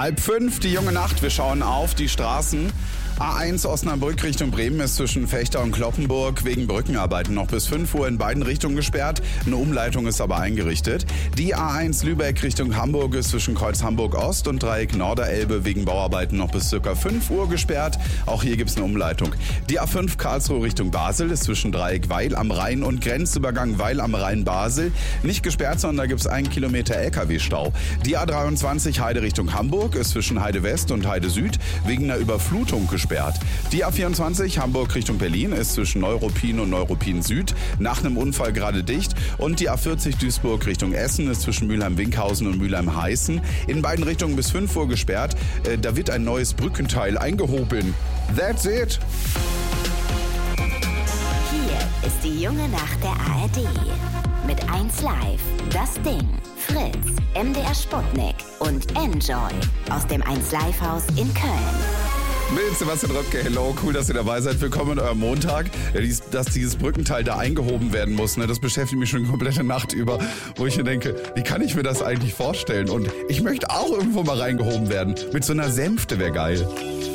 4:30, die junge Nacht. Wir schauen auf die Straßen. A1 Osnabrück Richtung Bremen ist zwischen Fechter und Cloppenburg wegen Brückenarbeiten noch bis 5 Uhr in beiden Richtungen gesperrt. Eine Umleitung ist aber eingerichtet. Die A1 Lübeck Richtung Hamburg ist zwischen Kreuz Hamburg Ost und Dreieck Norderelbe wegen Bauarbeiten noch bis ca. 5 Uhr gesperrt. Auch hier gibt es eine Umleitung. Die A5 Karlsruhe Richtung Basel ist zwischen Dreieck Weil am Rhein und Grenzübergang Weil am Rhein Basel nicht gesperrt, sondern da gibt es 1 Kilometer LKW-Stau. Die A23 Heide Richtung Hamburg ist zwischen Heide West und Heide Süd wegen einer Überflutung gesperrt. Die A24 Hamburg Richtung Berlin ist zwischen Neuruppin und Neuruppin Süd nach einem Unfall gerade dicht. Und die A40 Duisburg Richtung Essen ist zwischen Mülheim-Winkhausen und Mülheim-Heißen in beiden Richtungen bis 5 Uhr gesperrt. Da wird ein neues Brückenteil eingehoben. That's it. Hier ist die junge Nacht der ARD. Mit 1Live, Das Ding, Fritz, MDR Sputnik und Enjoy aus dem 1Live-Haus in Köln. Mit Sebastian Röpke, hello, cool, dass ihr dabei seid. Willkommen an eurem Montag. Dass dieses Brückenteil da eingehoben werden muss, das beschäftigt mich schon die komplette Nacht über, wo ich mir denke, wie kann ich mir das eigentlich vorstellen? Und ich möchte auch irgendwo mal reingehoben werden. Mit so einer Sänfte wäre geil.